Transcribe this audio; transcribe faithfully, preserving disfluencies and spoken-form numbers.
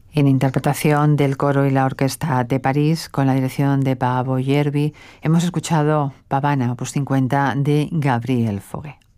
En interpretación del coro y la orquesta de París, con la dirección de Paavo Järvi, hemos escuchado Pavana, opus cincuenta, de Gabriel Fauré.